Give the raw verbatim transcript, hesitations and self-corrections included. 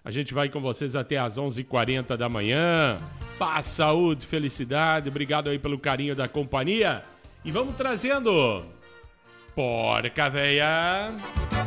A gente vai com vocês até às onze e quarenta da manhã. Paz, saúde, felicidade. Obrigado aí pelo carinho da companhia. E vamos trazendo... Porca Véia...